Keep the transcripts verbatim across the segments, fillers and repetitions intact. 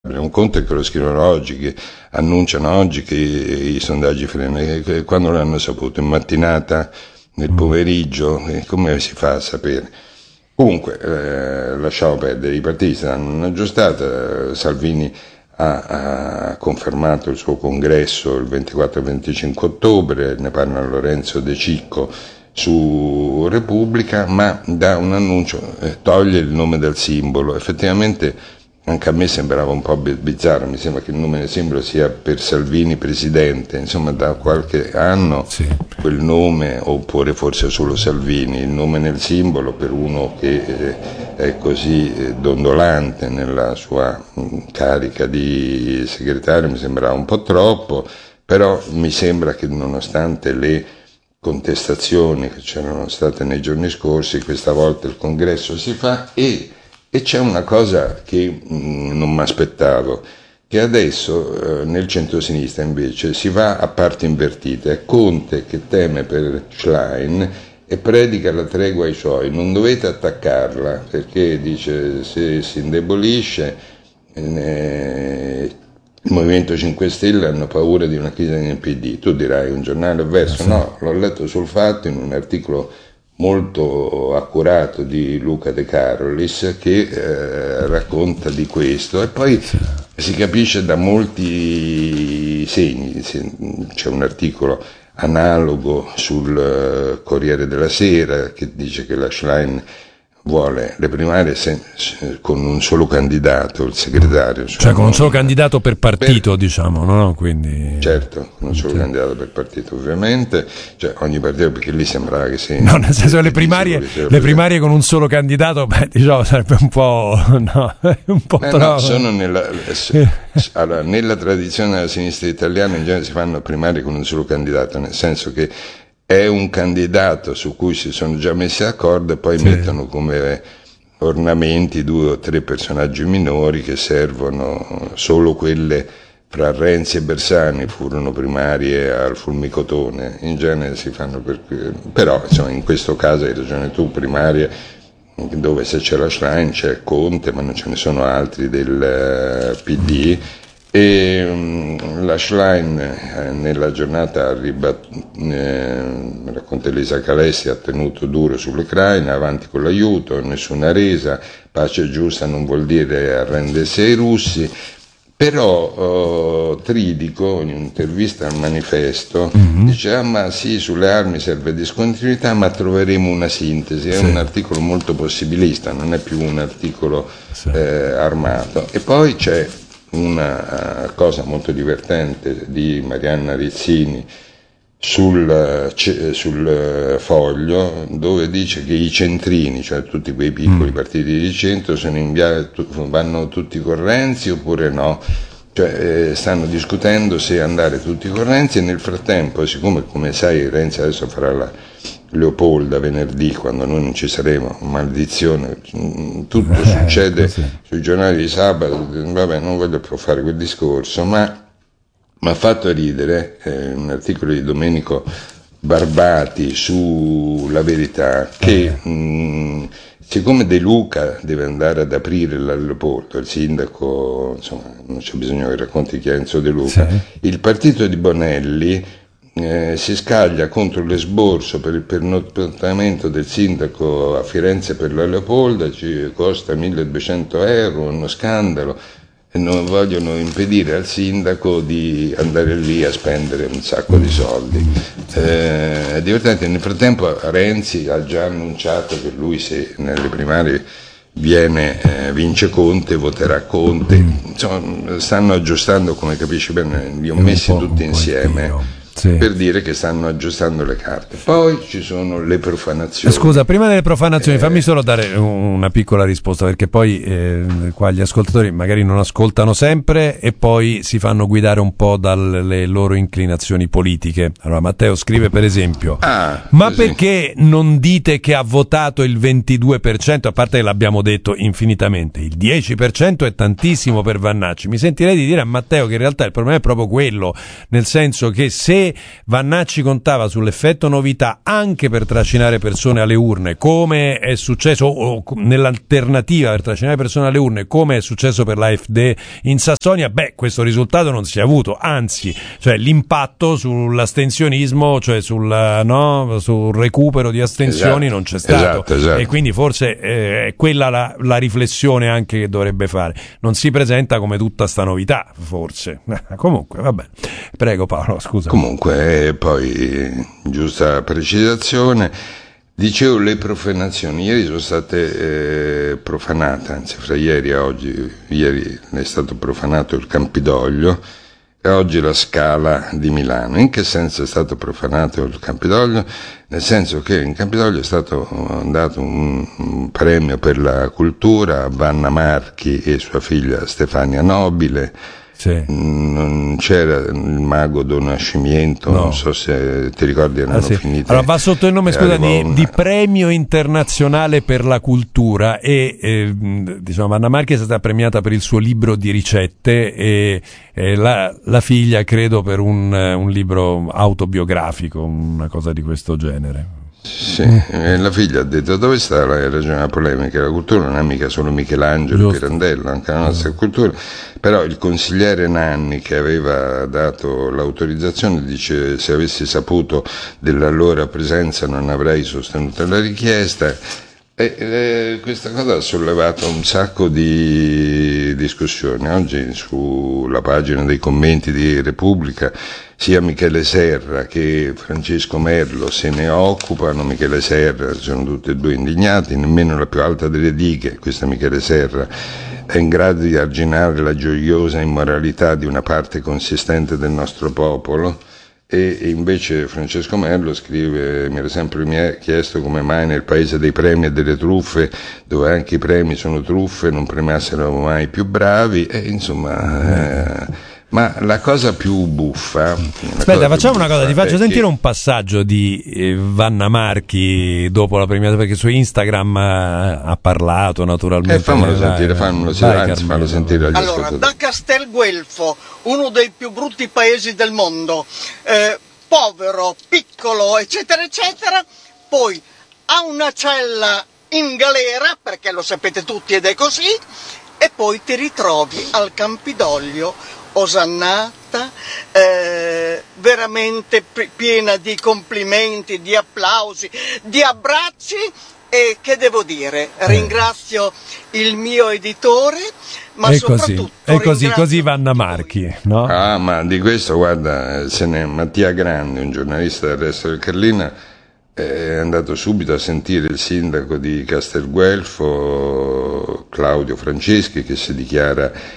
Un conto è che lo scrivono oggi, che annunciano oggi che i sondaggi frenano, che quando l'hanno saputo, in mattinata, nel pomeriggio, come si fa a sapere? Comunque, eh, lasciamo perdere, i partiti hanno un'aggiustata, Salvini ha, ha confermato il suo congresso il ventiquattro e venticinque ottobre, ne parla Lorenzo De Cicco su Repubblica, ma dà un annuncio, eh, toglie il nome del simbolo. Effettivamente anche a me sembrava un po' bizzarro, mi sembra che il nome del simbolo sia per Salvini presidente, insomma da qualche anno sì. Quel nome, oppure forse solo Salvini, il nome nel simbolo per uno che eh, è così eh, dondolante nella sua mh, carica di segretario mi sembrava un po' troppo, però mi sembra che nonostante le contestazioni che c'erano state nei giorni scorsi, questa volta il congresso si fa e E c'è una cosa che mh, non mi aspettavo, che adesso eh, nel centrosinistra invece si va a parti invertite. È Conte che teme per Schlein e predica la tregua ai suoi. Non dovete attaccarla perché dice se si indebolisce eh, il Movimento cinque Stelle hanno paura di una crisi nel P D. Tu dirai un giornale avverso? No, l'ho letto sul Fatto in un articolo molto accurato di Luca De Carolis che eh, racconta di questo e poi sì. Si capisce da molti segni. C'è un articolo analogo sul Corriere della Sera che dice che la Schlein vuole le primarie sen- con un solo candidato, il segretario. Cioè con un solo candidato per partito, per, diciamo, no? Quindi... Certo, con un solo sì. candidato per partito, ovviamente. Cioè ogni partito, perché lì sembrava che si... No, nel senso le primarie, le primarie con un solo candidato, beh, diciamo, sarebbe un po'... No, un po' Beh, troppo. No, sono nella... allora, nella tradizione della sinistra italiana in genere si fanno primarie con un solo candidato, nel senso che è un candidato su cui si sono già messi d'accordo e poi sì. mettono come ornamenti due o tre personaggi minori che servono, solo quelle fra Renzi e Bersani furono primarie al Fulmicotone, in genere si fanno per... però insomma in questo caso hai ragione tu, primarie dove se c'è la Schlein c'è Conte ma non ce ne sono altri del P D. E um, la Schlein eh, nella giornata ha ribattuto, eh, racconta Elisa Calessi, ha tenuto duro sull'Ucraina, avanti con l'aiuto, nessuna resa, pace giusta non vuol dire arrendersi ai russi, però oh, Tridico in un'intervista al Manifesto mm-hmm. dice ah ma sì sulle armi serve discontinuità ma troveremo una sintesi, è sì. un articolo molto possibilista, non è più un articolo sì. eh, armato. E poi c'è una cosa molto divertente di Marianna Rizzini sul, sul Foglio, dove dice che i centrini, cioè tutti quei piccoli mm. partiti di centro, sono inviati, vanno tutti con Renzi oppure no, cioè eh, stanno discutendo se andare tutti con Renzi e nel frattempo, siccome come sai Renzi adesso farà la Leopolda venerdì quando noi non ci saremo, maledizione, tutto eh, succede così. Sui giornali di sabato, vabbè non voglio più fare quel discorso, ma mi ha fatto ridere eh, un articolo di Domenico Barbati su La Verità che eh. mh, siccome De Luca deve andare ad aprire l'aeroporto, il sindaco, insomma non c'è bisogno che racconti chi è Enzo De Luca, sì. il partito di Bonelli Eh, si scaglia contro l'esborso per il pernottamento del sindaco a Firenze per la Leopolda, ci costa milleduecento euro, uno scandalo, e non vogliono impedire al sindaco di andare lì a spendere un sacco di soldi. Eh, è divertente, nel frattempo Renzi ha già annunciato che lui se nelle primarie viene, eh, vince Conte, voterà Conte, insomma stanno aggiustando, come capisci bene, li ho messi tutti insieme. Sì. Per dire che stanno aggiustando le carte. Poi ci sono le profanazioni. Scusa, prima delle profanazioni eh... fammi solo dare una piccola risposta, perché poi eh, qua gli ascoltatori magari non ascoltano sempre e poi si fanno guidare un po' dalle loro inclinazioni politiche. Allora Matteo scrive per esempio ah, ma così. Perché non dite che ha votato il ventidue per cento, a parte che l'abbiamo detto infinitamente, il dieci per cento è tantissimo per Vannacci. Mi sentirei di dire a Matteo che in realtà il problema è proprio quello, nel senso che se se Vannacci contava sull'effetto novità anche per trascinare persone alle urne, come è successo, o nell'alternativa per trascinare persone alle urne, come è successo per l'AfD in Sassonia, beh, questo risultato non si è avuto, anzi, cioè l'impatto sull'astensionismo, cioè sul, no, sul recupero di astensioni, esatto, non c'è stato. Esatto, esatto. E quindi forse eh, è quella la, la riflessione anche che dovrebbe fare. Non si presenta come tutta sta novità, forse. Comunque, vabbè. Prego Paolo, scusa. Comunque, poi, giusta precisazione, dicevo le profanazioni. Ieri sono state eh, profanate, anzi fra ieri e oggi, ieri è stato profanato il Campidoglio, e oggi la Scala di Milano. In che senso è stato profanato il Campidoglio? Nel senso che in Campidoglio è stato dato un, un premio per la cultura a Vanna Marchi e sua figlia Stefania Nobile. Sì. Non c'era il mago Don Nascimento, no. Non so se ti ricordi, erano ah, sì. finite. Allora va sotto il nome, scusa, di, una... di Premio Internazionale per la Cultura, e eh, diciamo Vanna Marchi è stata premiata per il suo libro di ricette e, e la, la figlia credo per un, un libro autobiografico, una cosa di questo genere. Sì, e la figlia ha detto: dove sta la ragione della polemica? La cultura non è mica solo Michelangelo, Pirandello, anche la nostra cultura. Però il consigliere Nanni, che aveva dato l'autorizzazione, dice: se avessi saputo della loro presenza non avrei sostenuto la richiesta. E eh, questa cosa ha sollevato un sacco di discussioni. Oggi sulla pagina dei commenti di Repubblica sia Michele Serra che Francesco Merlo se ne occupano. Michele Serra, sono tutti e due indignati, nemmeno la più alta delle dighe, questa Michele Serra, è in grado di arginare la gioiosa immoralità di una parte consistente del nostro popolo. E invece Francesco Merlo scrive: mi era sempre chiesto come mai nel paese dei premi e delle truffe, dove anche i premi sono truffe, non premiassero mai più bravi. E insomma, eh, ma la cosa più buffa, aspetta, facciamo una cosa, ti faccio sentire che... un passaggio di eh, Vanna Marchi dopo la premiazione, perché su Instagram ha, ha parlato naturalmente. E fammelo sentire, fammelo, vai, anzi, fallo sentire agli Allora, ascoltatori. Da Castelguelfo, uno dei più brutti paesi del mondo, eh, povero, piccolo, eccetera, eccetera, poi ha una cella in galera, perché lo sapete tutti ed è così, e poi ti ritrovi al Campidoglio osannata, eh, veramente piena di complimenti, di applausi, di abbracci. E che devo dire? Ringrazio il mio editore, ma è soprattutto così, è così, così Vanna Marchi, no? Ah, ma di questo, guarda, se ne è Mattia Grandi, un giornalista del Resto del Carlina, è andato subito a sentire il sindaco di Castelguelfo, Claudio Franceschi, che si dichiara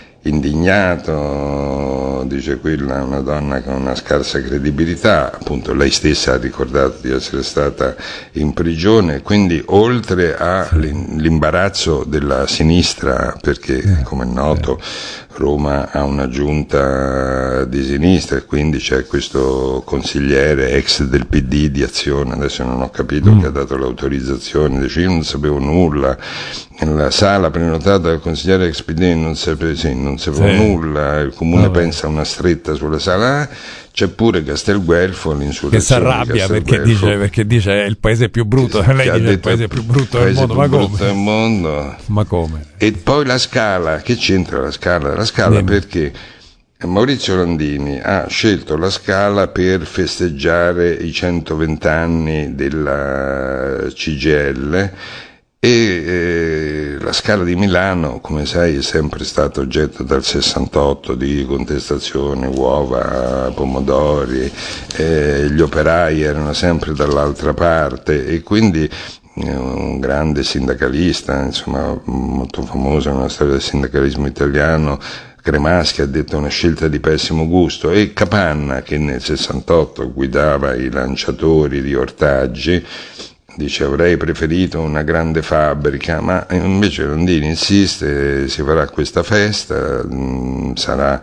indignato, dice: quella è una donna con una scarsa credibilità, appunto lei stessa ha ricordato di essere stata in prigione, quindi oltre all'imbarazzo della sinistra, perché come è noto Roma ha una giunta di sinistra e quindi c'è questo consigliere ex del P D di Azione, adesso non ho capito, mm. che ha dato l'autorizzazione, dice: io non sapevo nulla, nella sala prenotata dal consigliere ex P D non sapevo, sì, non sapevo sì. nulla, il comune Vabbè. pensa a una stretta sulla sala. C'è pure Castelguelfo, l'insurrezione che si arrabbia perché dice, perché dice è il paese più brutto, lei dice il paese più brutto del mondo, ma come? Del mondo. Ma come? E poi la Scala, che c'entra la Scala? La Scala Dimmi. Perché Maurizio Landini ha scelto la Scala per festeggiare i centoventi anni della C G I L. E eh, la Scala di Milano, come sai, è sempre stata oggetto dal sessantotto di contestazione, uova, pomodori, eh, gli operai erano sempre dall'altra parte e quindi eh, un grande sindacalista, insomma molto famoso nella storia del sindacalismo italiano, Cremaschi, ha detto una scelta di pessimo gusto, e Capanna, che nel sessantotto guidava i lanciatori di ortaggi, dice: avrei preferito una grande fabbrica, ma invece Landini insiste, si farà questa festa, mh, sarà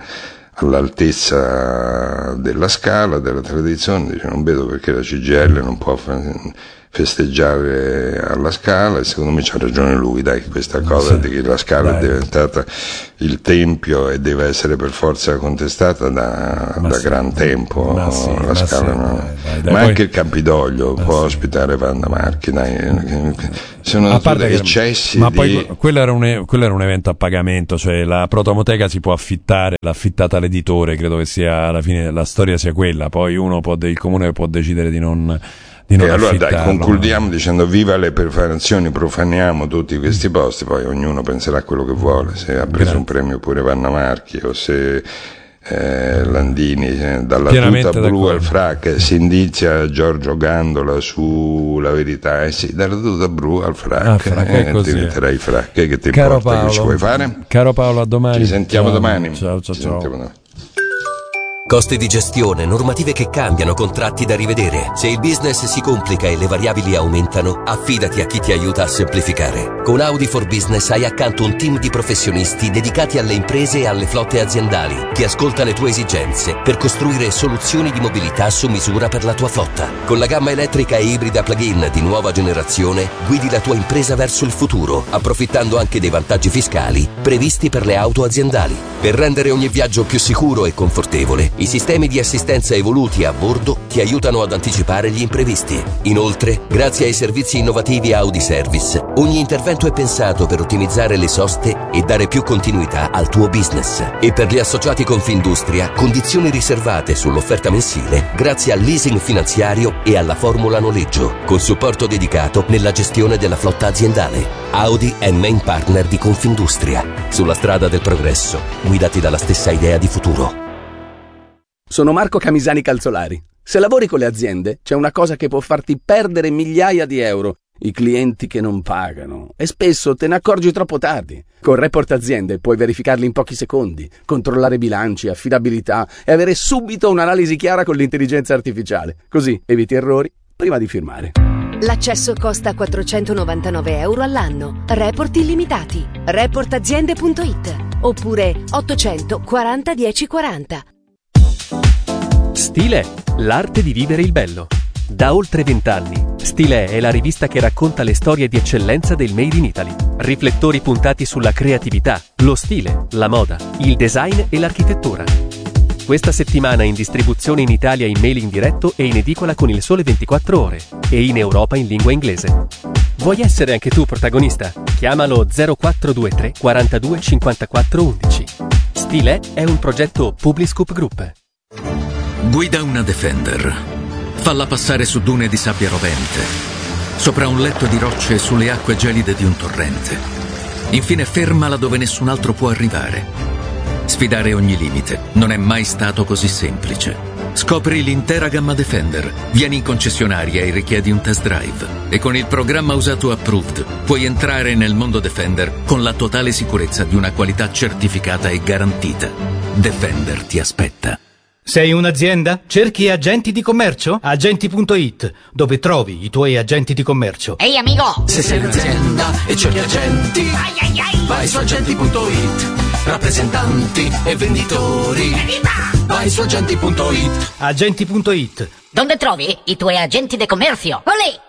all'altezza della Scala, della tradizione, dice: non vedo perché la C G I L non può festeggiare alla Scala, e secondo me c'ha ragione lui, dai, questa cosa sì, di che la Scala dai. è diventata il tempio e deve essere per forza contestata da, da sì, gran tempo, ma sì, la Scala, sì, no? dai, dai, dai, ma poi, anche il Campidoglio può sì. ospitare Wanda Marchi, dai, sono a parte eccessi che, ma di... poi quello era, un, quello era un evento a pagamento, cioè la Protomoteca si può affittare, l'ha affittata l'editore, credo che sia alla fine la storia sia quella, poi uno può, il comune può decidere di non di non e allora dai, concludiamo dicendo viva le profanazioni, profaniamo tutti questi posti, poi ognuno penserà a quello che vuole, se ha preso Grazie. un premio pure Vanna Marchi o se eh, Landini eh, dalla tuta blu d'accordo. al frac si indizia Giorgio Gandola sulla verità, eh sì, dalla tuta blu al frac, ah, frac eh, così, diventerai frac, che ti caro importa Paolo, che ci vuoi fare? Caro Paolo, a domani, ci sentiamo ciao. domani ciao ciao ci ciao sentiamo domani. Costi di gestione, normative che cambiano, contratti da rivedere. Se il business si complica e le variabili aumentano, affidati a chi ti aiuta a semplificare. Con Audi for Business hai accanto un team di professionisti dedicati alle imprese e alle flotte aziendali, che ascolta le tue esigenze per costruire soluzioni di mobilità su misura per la tua flotta. Con la gamma elettrica e ibrida plug-in di nuova generazione, guidi la tua impresa verso il futuro, approfittando anche dei vantaggi fiscali previsti per le auto aziendali. Per rendere ogni viaggio più sicuro e confortevole, i sistemi di assistenza evoluti a bordo ti aiutano ad anticipare gli imprevisti. Inoltre, grazie ai servizi innovativi Audi Service, ogni intervento è pensato per ottimizzare le soste e dare più continuità al tuo business. E per gli associati Confindustria, condizioni riservate sull'offerta mensile grazie al leasing finanziario e alla formula noleggio, con supporto dedicato nella gestione della flotta aziendale. Audi è main partner di Confindustria. Sulla strada del progresso, guidati dalla stessa idea di futuro. Sono Marco Camisani Calzolari. Se lavori con le aziende, c'è una cosa che può farti perdere migliaia di euro: i clienti che non pagano. E spesso te ne accorgi troppo tardi. Con Report Aziende puoi verificarli in pochi secondi, controllare bilanci, affidabilità e avere subito un'analisi chiara con l'intelligenza artificiale. Così eviti errori prima di firmare. L'accesso costa quattrocentonovantanove euro all'anno. Report illimitati. report aziende punto it oppure ottocento quaranta dieci quaranta. Stile, l'arte di vivere il bello. Da oltre vent'anni, Stile è la rivista che racconta le storie di eccellenza del Made in Italy. Riflettori puntati sulla creatività, lo stile, la moda, il design e l'architettura. Questa settimana in distribuzione in Italia in mailing diretto e in edicola con Il Sole ventiquattro Ore e in Europa in lingua inglese. Vuoi essere anche tu protagonista? Chiamalo zero quattro due tre quarantadue cinquantaquattro undici. Stile è un progetto Publiscoop Group. Guida una Defender. Falla passare su dune di sabbia rovente, sopra un letto di rocce e sulle acque gelide di un torrente. Infine fermala dove nessun altro può arrivare. Sfidare ogni limite non è mai stato così semplice. Scopri l'intera gamma Defender. Vieni in concessionaria e richiedi un test drive. E con il programma Usato Approved puoi entrare nel mondo Defender con la totale sicurezza di una qualità certificata e garantita. Defender ti aspetta. Sei un'azienda? Cerchi agenti di commercio? Agenti punto it, dove trovi i tuoi agenti di commercio. Ehi amico! Se sei un'azienda e cerchi agenti, ai ai ai. vai su agenti punto it. Rappresentanti e venditori, Evviva! vai su agenti punto it. Agenti punto it, dove trovi i tuoi agenti di commercio. Olè!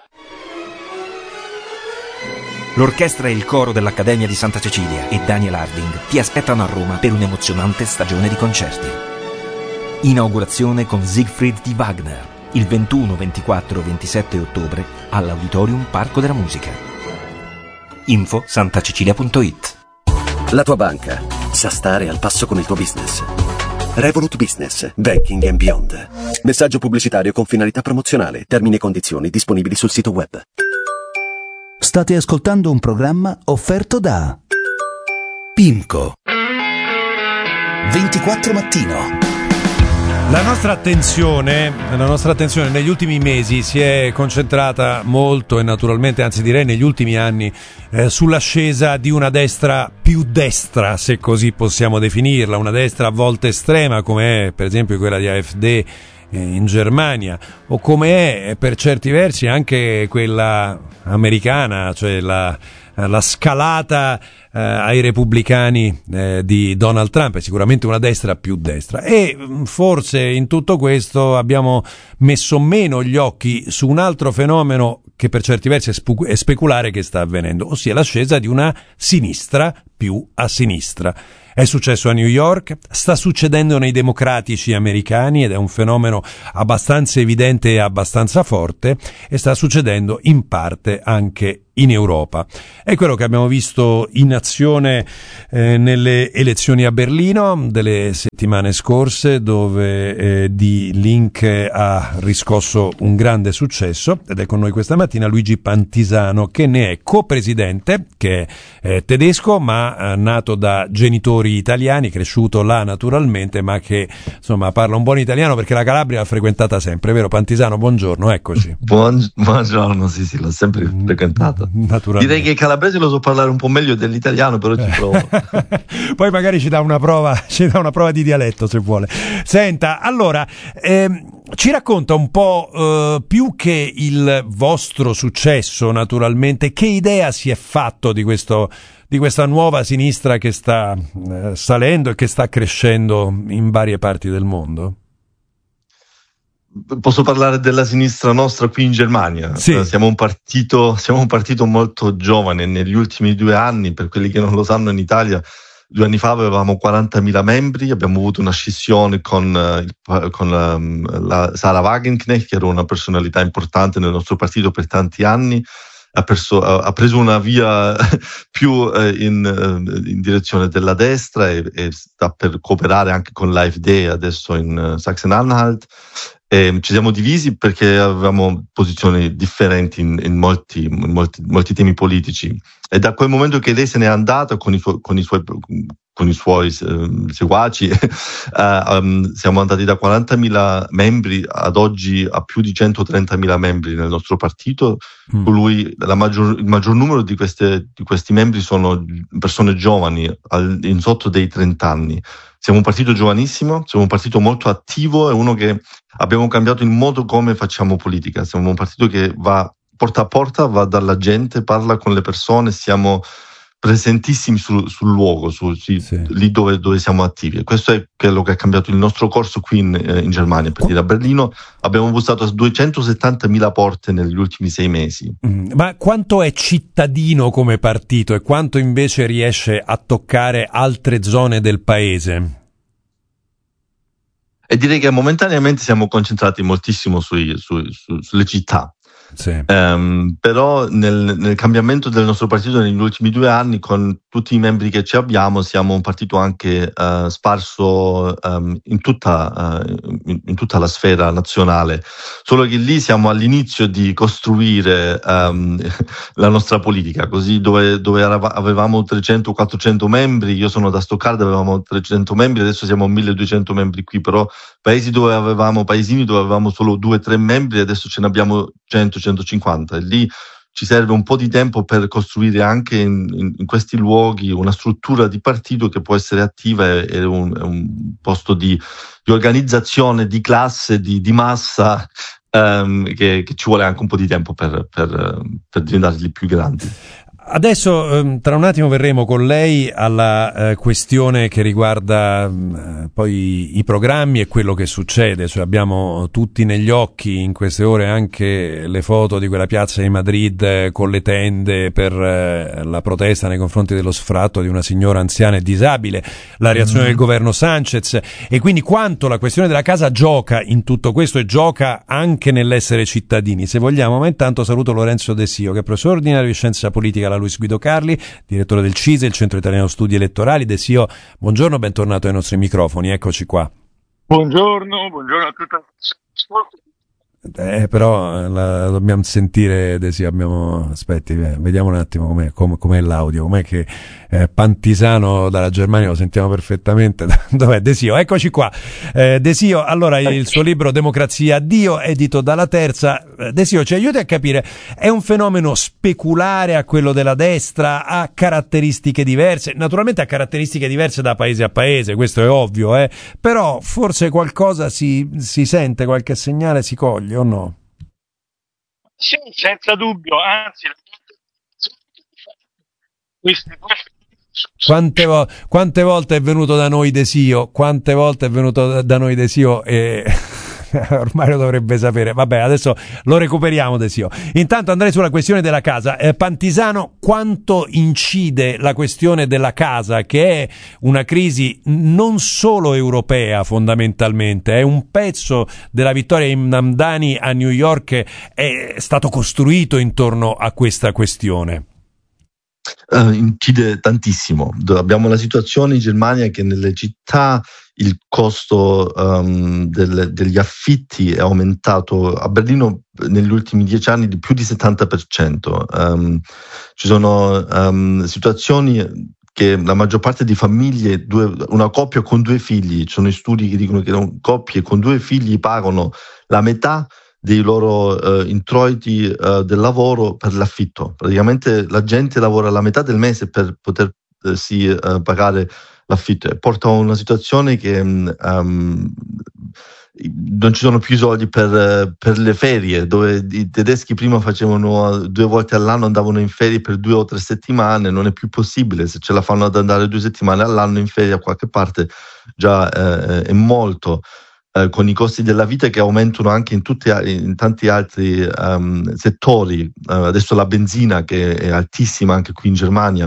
L'orchestra e il coro dell'Accademia di Santa Cecilia e Daniel Harding ti aspettano a Roma per un'emozionante stagione di concerti. Inaugurazione con Siegfried di Wagner, il ventuno, ventiquattro, ventisette ottobre all'Auditorium Parco della Musica. Info santacecilia punto it. La tua banca sa stare al passo con il tuo business. Revolut Business, Banking and Beyond. Messaggio pubblicitario con finalità promozionale. Termini e condizioni disponibili sul sito web. State ascoltando un programma offerto da Pimco. ventiquattro Mattino. La nostra attenzione, la nostra attenzione negli ultimi mesi si è concentrata molto e naturalmente, anzi direi negli ultimi anni, eh, sull'ascesa di una destra più destra, se così possiamo definirla, una destra a volte estrema come è per esempio quella di AfD in Germania, o come è per certi versi anche quella americana, cioè la, la scalata eh, ai repubblicani eh, di Donald Trump, è sicuramente una destra più destra, e forse in tutto questo abbiamo messo meno gli occhi su un altro fenomeno che per certi versi è, spu- è speculare che sta avvenendo, ossia l'ascesa di una sinistra più a sinistra. È successo a New York, sta succedendo nei democratici americani ed è un fenomeno abbastanza evidente e abbastanza forte, e sta succedendo in parte anche in Europa. È quello che abbiamo visto in azione eh, nelle elezioni a Berlino delle settimane scorse, dove eh, Die Linke ha riscosso un grande successo, ed è con noi questa mattina Luigi Pantisano, che ne è copresidente, che è eh, tedesco ma eh, nato da genitori italiani, cresciuto là naturalmente, ma che insomma parla un buon italiano perché la Calabria l'ha frequentata sempre, vero Pantisano? Buongiorno, eccoci. Buon, buongiorno, sì sì, l'ho sempre frequentata. Direi che il calabrese lo so parlare un po' meglio dell'italiano, però ci provo. Poi magari ci dà una prova, ci dà una prova di dialetto se vuole. Senta, allora, ehm, ci racconta un po' eh, più che il vostro successo, naturalmente, che idea si è fatto di questo di questa nuova sinistra che sta eh, salendo e che sta crescendo in varie parti del mondo? Posso parlare della sinistra nostra qui in Germania? Sì. Siamo un partito, siamo un partito molto giovane. Negli ultimi due anni, per quelli che non lo sanno, in Italia due anni fa avevamo quarantamila membri, abbiamo avuto una scissione con, con la, la Sarah Wagenknecht, che era una personalità importante nel nostro partito per tanti anni. Ha, perso, ha preso una via più eh, in, in direzione della destra e, e sta per cooperare anche con l'A F D adesso in Sachsen-Anhalt. E ci siamo divisi perché avevamo posizioni differenti in, in, molti, in molti, molti temi politici, e da quel momento che lei se n'è andata con i, con i suoi, con i suoi eh, seguaci uh, um, siamo andati da quarantamila membri ad oggi a più di centotrentamila membri nel nostro partito. Mm. Con lui la maggior, il maggior numero di, queste, di questi membri sono persone giovani, al, in sotto dei trenta anni. Siamo un partito giovanissimo, siamo un partito molto attivo e uno che abbiamo cambiato il modo come facciamo politica. Siamo un partito che va porta a porta, va dalla gente, parla con le persone, siamo presentissimi sul, sul luogo, su, sì, sì. lì dove, dove siamo attivi. E questo è quello che ha cambiato il nostro corso qui in, eh, in Germania. Per dire, a Berlino abbiamo bussato a duecentosettantamila porte negli ultimi sei mesi. Mm, ma quanto è cittadino come partito e quanto invece riesce a toccare altre zone del paese? E direi che momentaneamente siamo concentrati moltissimo sui, su, su, sulle città. Sì. Um, però nel, nel cambiamento del nostro partito negli ultimi due anni, con tutti i membri che ci abbiamo, siamo un partito anche uh, sparso um, in, tutta, uh, in, in tutta la sfera nazionale, solo che lì siamo all'inizio di costruire um, la nostra politica, così dove, dove avevamo trecento quattrocento membri, io sono da Stoccarda, avevamo trecento membri, adesso siamo milleduecento membri qui, però paesi dove avevamo, paesini dove avevamo solo due tre membri, adesso ce ne abbiamo cento centocinquanta, e lì ci serve un po' di tempo per costruire anche in, in, in questi luoghi una struttura di partito che può essere attiva e, e un, un posto di, di organizzazione, di classe, di, di massa, um, che, che ci vuole anche un po' di tempo per, per, per diventarli più grandi. Adesso tra un attimo verremo con lei alla eh, questione che riguarda eh, poi i programmi e quello che succede, cioè abbiamo tutti negli occhi in queste ore anche le foto di quella piazza di Madrid eh, con le tende per eh, la protesta nei confronti dello sfratto di una signora anziana e disabile, la reazione mm. del governo Sanchez, e quindi quanto la questione della casa gioca in tutto questo e gioca anche nell'essere cittadini, se vogliamo. Ma intanto saluto Lorenzo De Sio, che è professore ordinario di scienza politica alla Luis Guido Carli, direttore del C I S E, il Centro Italiano Studi Elettorali. De Sio, buongiorno, bentornato ai nostri microfoni, eccoci qua. Buongiorno, buongiorno a tutti. Eh, però la dobbiamo sentire, De Sio, abbiamo, aspetti, eh, vediamo un attimo com'è, com, com'è l'audio, com'è che eh, Pantisano dalla Germania lo sentiamo perfettamente. Dov'è De Sio? Eccoci qua. Eh, De Sio, allora il suo libro Democrazia a Dio, edito dalla Terza. De Sio, ci aiuti a capire, è un fenomeno speculare a quello della destra, ha caratteristiche diverse, naturalmente ha caratteristiche diverse da paese a paese, questo è ovvio, eh? Però forse qualcosa si, si sente, qualche segnale si coglie o no? Sì, senza dubbio, anzi questi due Quante, vo- quante volte è venuto da noi Desio? Quante volte è venuto da noi Desio? E ormai lo dovrebbe sapere. Vabbè, adesso lo recuperiamo Desio. Intanto andrei sulla questione della casa. Eh, Pantisano, quanto incide la questione della casa, che è una crisi non solo europea fondamentalmente, è un pezzo della vittoria di Namdani a New York, è stato costruito intorno a questa questione. Uh, incide tantissimo. Abbiamo la situazione in Germania che nelle città il costo um, del, degli affitti è aumentato a Berlino negli ultimi dieci anni di più di settanta per cento. Um, ci sono um, situazioni che la maggior parte di famiglie, due, una coppia con due figli, ci sono studi che dicono che coppie con due figli pagano la metà dei loro uh, introiti uh, del lavoro per l'affitto. Praticamente la gente lavora la metà del mese per potersi uh, pagare l'affitto, e porta a una situazione che um, non ci sono più soldi per, per le ferie, dove i tedeschi prima facevano due volte all'anno, andavano in ferie per due o tre settimane, non è più possibile. Se ce la fanno ad andare due settimane all'anno in ferie a qualche parte già eh, è molto. Eh, con i costi della vita che aumentano anche in, tutti, in tanti altri um, settori. Uh, adesso la benzina che è altissima anche qui in Germania.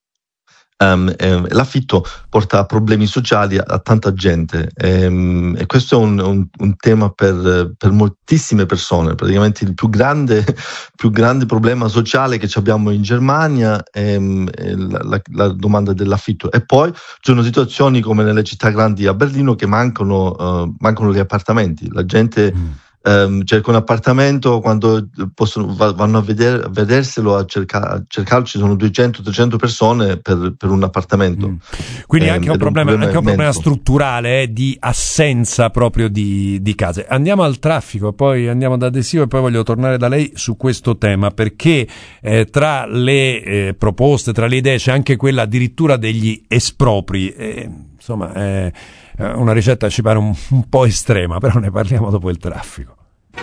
Um, eh, l'affitto porta a problemi sociali a, a tanta gente, e, e questo è un, un, un tema per, per moltissime persone. Praticamente il più grande, più grande problema sociale che abbiamo in Germania è, è la, la, la domanda dell'affitto. E poi ci sono situazioni come nelle città grandi a Berlino che mancano, uh, mancano gli appartamenti. La gente mm. Um, cerca un appartamento, quando possono, vanno a, vedere, a vederselo, a, cerca, a cercarlo, ci sono duecento trecento persone per, per un appartamento. Mm. Quindi eh, anche, un problema, un problema, anche un problema strutturale eh, di assenza proprio di, di case. Andiamo al traffico, poi andiamo da Desio e poi voglio tornare da lei su questo tema, perché eh, tra le eh, proposte, tra le idee c'è anche quella addirittura degli espropri. Eh, insomma, è una ricetta ci pare un, un po' estrema, però ne parliamo dopo il traffico.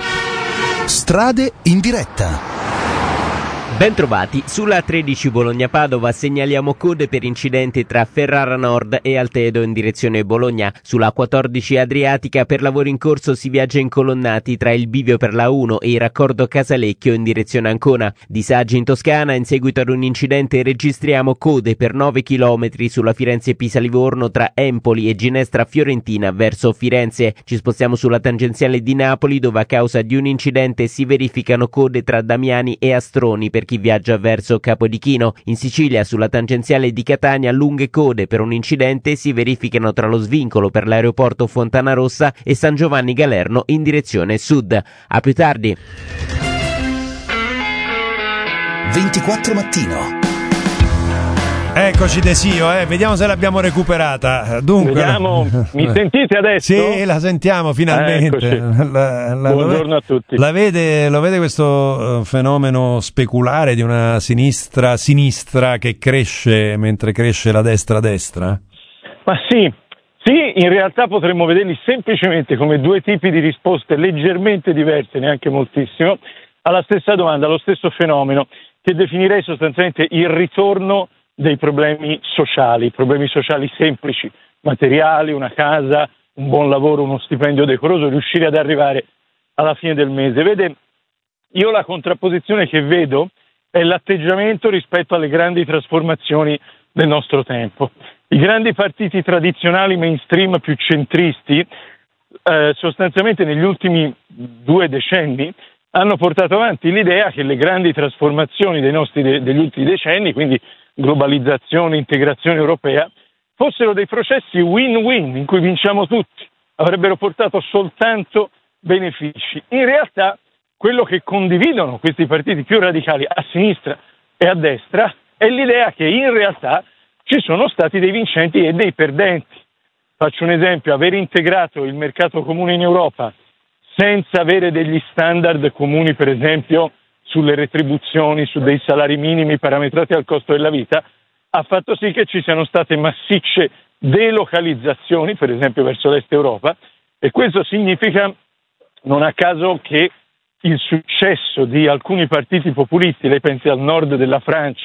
Strade in diretta. Bentrovati, sulla tredici Bologna-Padova segnaliamo code per incidenti tra Ferrara Nord e Altedo in direzione Bologna. Sulla quattordici Adriatica per lavori in corso si viaggia incolonnati tra il bivio per la uno e il raccordo Casalecchio in direzione Ancona. Disagi in Toscana, in seguito ad un incidente registriamo code per nove chilometri sulla Firenze-Pisa-Livorno tra Empoli e Ginestra Fiorentina verso Firenze. Ci spostiamo sulla tangenziale di Napoli, dove a causa di un incidente si verificano code tra Damiani e Astroni per chi viaggia verso Capodichino. In Sicilia, sulla tangenziale di Catania, lunghe code per un incidente si verificano tra lo svincolo per l'aeroporto Fontanarossa e San Giovanni Galerno in direzione sud. A più tardi. ventiquattro mattino. Eccoci Desio, eh. Vediamo se l'abbiamo recuperata. Dunque, Vediamo, mi sentite adesso? Sì, la sentiamo finalmente. La, la, Buongiorno a tutti. La vede, lo vede questo uh, fenomeno speculare di una sinistra sinistra che cresce mentre cresce la destra destra? Ma sì, sì, in realtà potremmo vederli semplicemente come due tipi di risposte leggermente diverse, neanche moltissimo, alla stessa domanda, allo stesso fenomeno, che definirei sostanzialmente il ritorno dei problemi sociali, problemi sociali semplici, materiali, una casa, un buon lavoro, uno stipendio decoroso, riuscire ad arrivare alla fine del mese. Vede, io la contrapposizione che vedo è l'atteggiamento rispetto alle grandi trasformazioni del nostro tempo. I grandi partiti tradizionali mainstream più centristi, eh, sostanzialmente negli ultimi due decenni, hanno portato avanti l'idea che le grandi trasformazioni dei nostri de- degli ultimi decenni, quindi globalizzazione, integrazione europea, fossero dei processi win-win in cui vinciamo tutti, avrebbero portato soltanto benefici. In realtà quello che condividono questi partiti più radicali a sinistra e a destra è l'idea che in realtà ci sono stati dei vincenti e dei perdenti. Faccio un esempio: aver integrato il mercato comune in Europa senza avere degli standard comuni, per esempio sulle retribuzioni, su dei salari minimi parametrati al costo della vita, ha fatto sì che ci siano state massicce delocalizzazioni, per esempio verso l'est Europa, e questo significa non a caso che il successo di alcuni partiti populisti, lei pensi al nord della Francia,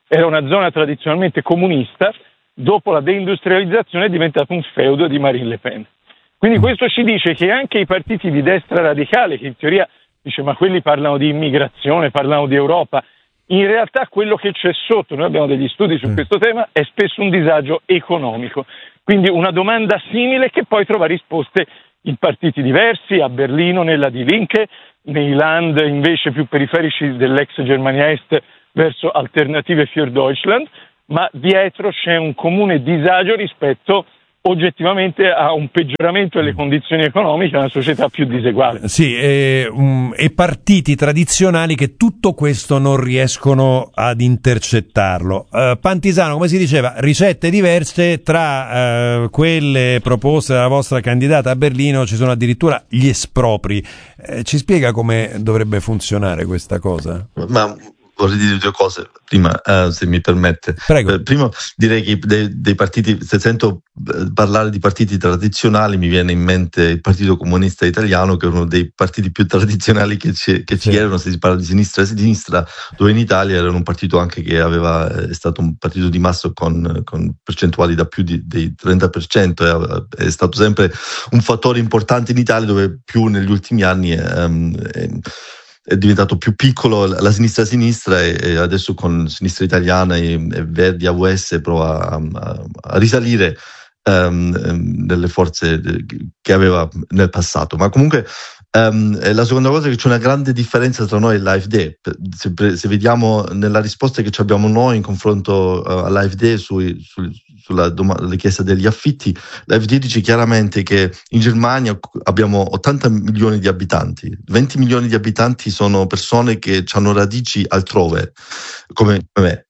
era una zona tradizionalmente comunista, dopo la deindustrializzazione è diventato un feudo di Marine Le Pen. Quindi questo ci dice che anche i partiti di destra radicale, che in teoria dice ma quelli parlano di immigrazione, parlano di Europa, in realtà quello che c'è sotto, noi abbiamo degli studi su questo tema, è spesso un disagio economico. Quindi una domanda simile che poi trova risposte in partiti diversi, a Berlino nella Die Linke, nei land invece più periferici dell'ex Germania Est verso Alternative für Deutschland, ma dietro c'è un comune disagio rispetto oggettivamente a un peggioramento delle condizioni economiche, a una società più diseguale. Sì, e, um, e partiti tradizionali che tutto questo non riescono ad intercettarlo. Uh, Pantisano, come si diceva, ricette diverse, tra uh, quelle proposte dalla vostra candidata a Berlino ci sono addirittura gli espropri. Eh, ci spiega come dovrebbe funzionare questa cosa? Ma vorrei dire due cose prima, eh, se mi permette. Prego. Eh, primo direi che dei, dei partiti, se sento parlare di partiti tradizionali mi viene in mente il Partito Comunista Italiano, che è uno dei partiti più tradizionali che ci, che ci sì. erano, se si parla di sinistra e sinistra, dove in Italia era un partito anche che aveva, è stato un partito di massa con, con percentuali da più di, del trenta per cento, è, è stato sempre un fattore importante in Italia, dove più negli ultimi anni è, è, è diventato più piccolo la sinistra sinistra e, e adesso con Sinistra Italiana e, e Verdi A V S prova a, a, a risalire um, nelle forze che aveva nel passato. Ma comunque um, la seconda cosa è che c'è una grande differenza tra noi e l'A F D. Se, se vediamo nella risposta che abbiamo noi in confronto uh, all'A F D sui, sui, sulla dom- richiesta degli affitti, l'A F D dice chiaramente che in Germania abbiamo ottanta milioni di abitanti, venti milioni di abitanti sono persone che hanno radici altrove, come me.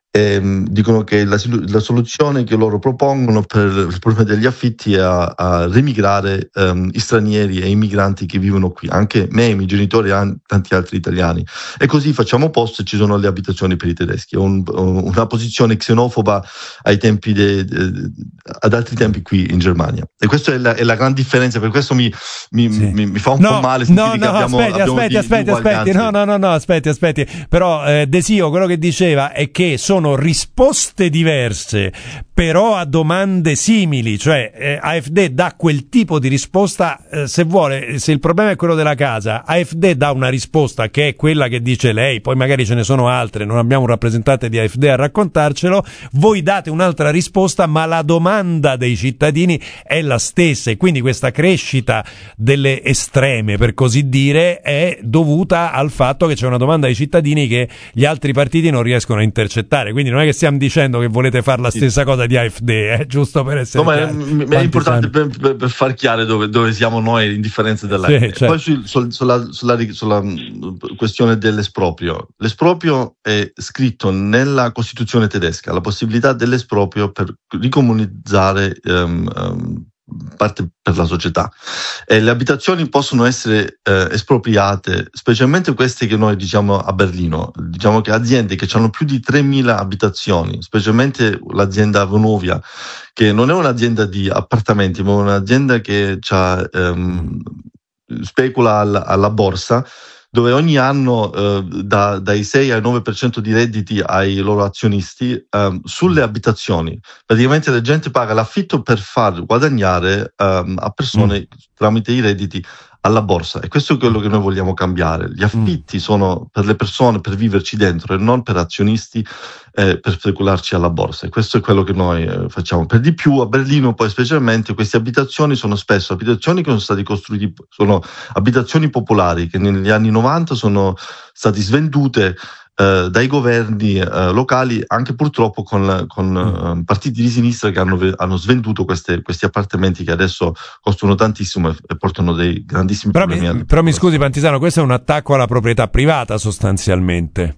E dicono che la, la soluzione che loro propongono per il problema degli affitti è a, a remigrare um, gli stranieri e i migranti che vivono qui, anche me, i miei genitori e tanti altri italiani, e così facciamo posto e ci sono le abitazioni per i tedeschi. È un, una posizione xenofoba ai tempi de, de, ad altri tempi qui in Germania, e questa è la, è la gran differenza. Per questo mi, mi, sì. mi, mi fa un no, po' male no, no, no, abbiamo, aspetti, abbiamo aspetti, di, aspetti, di aspetti, no, no, no, no, aspetti, aspetti, però eh, Desio quello che diceva è che sono risposte diverse però a domande simili, cioè eh, A F D dà quel tipo di risposta, eh, se vuole, se il problema è quello della casa, A F D dà una risposta che è quella che dice lei, poi magari ce ne sono altre, non abbiamo un rappresentante di A F D a raccontarcelo, voi date un'altra risposta ma la domanda dei cittadini è la stessa, e quindi questa crescita delle estreme, per così dire, è dovuta al fatto che c'è una domanda dei cittadini che gli altri partiti non riescono a intercettare. Quindi non è che stiamo dicendo che volete fare la stessa cosa di A F D, eh? Giusto per essere no, ma è, è importante per, per, per far chiaro dove, dove siamo noi in differenza dell'A F D. Sì, certo. Poi su, su, sulla, sulla, sulla questione dell'esproprio, l'esproprio è scritto nella Costituzione tedesca, la possibilità dell'esproprio per ricomunizzare um, um, parte per la società, e le abitazioni possono essere eh, espropriate, specialmente queste che noi diciamo a Berlino, diciamo che aziende che hanno più di tremila abitazioni, specialmente l'azienda Vonovia, che non è un'azienda di appartamenti ma un'azienda che c'ha, ehm, specula alla, alla borsa, dove ogni anno eh, da, dai sei al nove per cento di redditi ai loro azionisti eh, sulle abitazioni. Praticamente la gente paga l'affitto per far guadagnare eh, a persone mm. tramite i redditi alla borsa, e questo è quello che noi vogliamo cambiare. Gli affitti mm. sono per le persone, per viverci dentro, e non per azionisti, eh, per specularci alla borsa, e questo è quello che noi eh, facciamo. Per di più a Berlino poi specialmente queste abitazioni sono spesso abitazioni che sono stati costruiti, sono abitazioni popolari che negli anni novanta sono stati svendute eh, dai governi eh, locali, anche purtroppo con, con mm. eh, partiti di sinistra che hanno, hanno svenduto queste, questi appartamenti che adesso costano tantissimo e, e portano dei grandissimi però problemi. Mi, però mi scusi Pantisano, questo è un attacco alla proprietà privata sostanzialmente.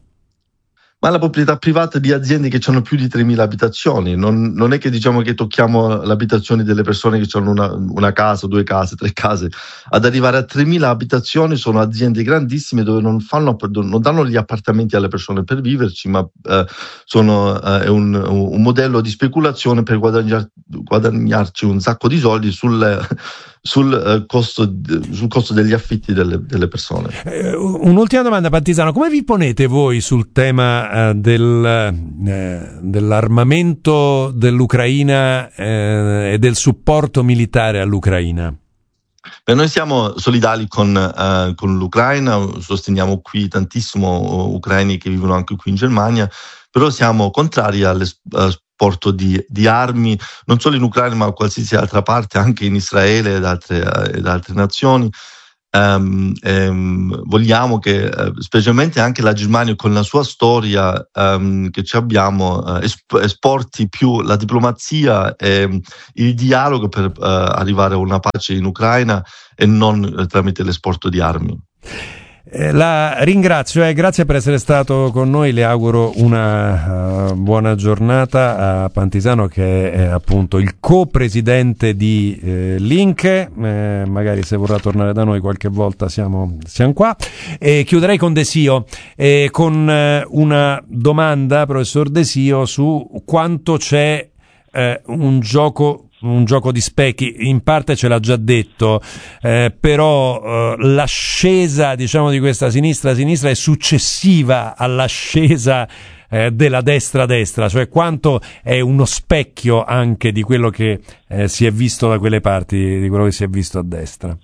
Ma la proprietà privata di aziende che hanno più di tremila abitazioni, non, non è che diciamo che tocchiamo le abitazioni delle persone che hanno una, una casa, due case, tre case. Ad arrivare a tremila abitazioni sono aziende grandissime dove non, fanno, non danno gli appartamenti alle persone per viverci, ma eh, sono eh, un, un modello di speculazione per guadagnar, guadagnarci un sacco di soldi sul, sul, eh, costo, sul costo degli affitti delle, delle persone. Eh, un'ultima domanda, Pantisano, come vi ponete voi sul tema eh, del, eh, dell'armamento dell'Ucraina eh, e del supporto militare all'Ucraina? Beh, noi siamo solidali con, uh, con l'Ucraina, sosteniamo qui tantissimo ucraini che vivono anche qui in Germania, però siamo contrari all'esporto di, di armi, non solo in Ucraina ma a qualsiasi altra parte, anche in Israele ed altre, ed altre nazioni. Um, um, vogliamo che, uh, specialmente anche la Germania con la sua storia um, che ci abbiamo, uh, esp- esporti più la diplomazia e um, il dialogo per uh, arrivare a una pace in Ucraina e non uh, tramite l'esporto di armi. Eh, la ringrazio e eh, grazie per essere stato con noi, le auguro una uh, buona giornata a Pantisano, che è eh, appunto il co-presidente di eh, Link, eh, magari se vorrà tornare da noi qualche volta siamo, siamo qua. E chiuderei con Desio, eh, con eh, una domanda, professor Desio, su quanto c'è eh, un gioco un gioco di specchi. In parte ce l'ha già detto, eh, però eh, l'ascesa, diciamo, di questa sinistra sinistra è successiva all'ascesa eh, della destra destra, cioè quanto è uno specchio anche di quello che eh, si è visto da quelle parti, di quello che si è visto a destra.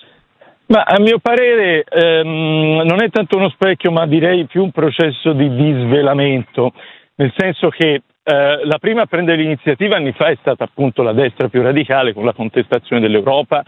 Ma a mio parere ehm, non è tanto uno specchio, ma direi più un processo di disvelamento, nel senso che Uh, la prima a prendere l'iniziativa anni fa è stata appunto la destra più radicale, con la contestazione dell'Europa,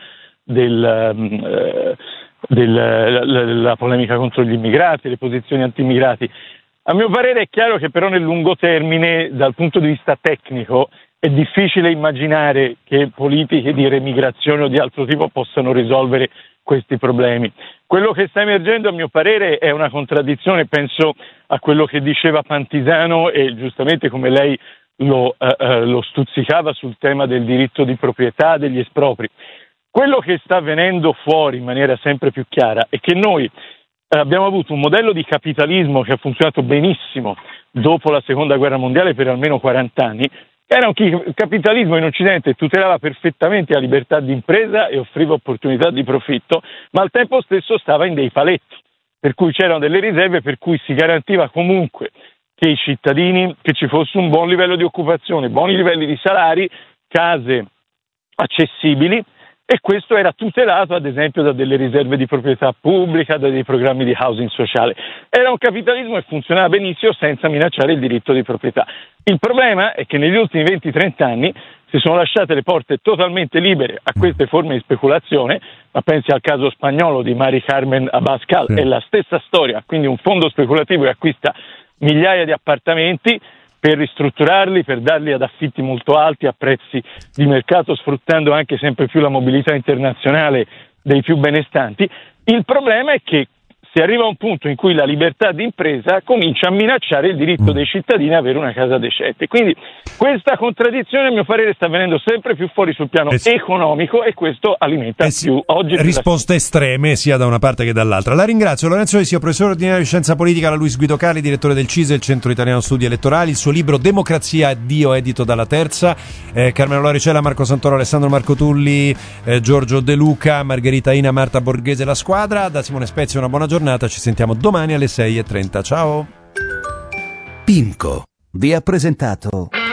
del, um, uh, del, la, la, la polemica contro gli immigrati, le posizioni anti-immigrati. A mio parere è chiaro che però nel lungo termine, dal punto di vista tecnico, è difficile immaginare che politiche di remigrazione o di altro tipo possano risolvere questi problemi. Quello che sta emergendo, a mio parere, è una contraddizione, penso a quello che diceva Pantisano e giustamente come lei lo, eh, eh, lo stuzzicava sul tema del diritto di proprietà, degli espropri. Quello che sta venendo fuori in maniera sempre più chiara è che noi eh, abbiamo avuto un modello di capitalismo che ha funzionato benissimo dopo la seconda guerra mondiale per almeno quaranta anni. Era un capitalismo in Occidente, tutelava perfettamente la libertà di impresa e offriva opportunità di profitto, ma al tempo stesso stava in dei paletti, per cui c'erano delle riserve per cui si garantiva comunque che i cittadini, che ci fosse un buon livello di occupazione, buoni livelli di salari, case accessibili, e questo era tutelato ad esempio da delle riserve di proprietà pubblica, da dei programmi di housing sociale. Era un capitalismo che funzionava benissimo senza minacciare il diritto di proprietà. Il problema è che negli ultimi venti trenta anni si sono lasciate le porte totalmente libere a queste forme di speculazione, ma pensi al caso spagnolo di Mari Carmen Abascal, è la stessa storia, quindi un fondo speculativo che acquista migliaia di appartamenti per ristrutturarli, per darli ad affitti molto alti a prezzi di mercato, sfruttando anche sempre più la mobilità internazionale dei più benestanti. Il problema è che si arriva a un punto in cui la libertà di impresa comincia a minacciare il diritto dei cittadini ad avere una casa decente. Quindi questa contraddizione, a mio parere, sta venendo sempre più fuori sul piano eh sì. economico, e questo alimenta eh sì. più oggi risposte estreme sia da una parte che dall'altra. La ringrazio. Lorenzo Desio, professore ordinario di scienza politica alla Luis Guido Cali, direttore del C I S E, il Centro Italiano Studi Elettorali. Il suo libro Democrazia e Dio, edito dalla Terza. eh, Carmelo Laricella, Marco Santoro, Alessandro Marco Tulli, eh, Giorgio De Luca, Margherita Ina, Marta Borghese, La Squadra. Da Simone Spezia una buona giornata. Ci sentiamo domani alle sei e trenta. Ciao. PIMCO vi ha presentato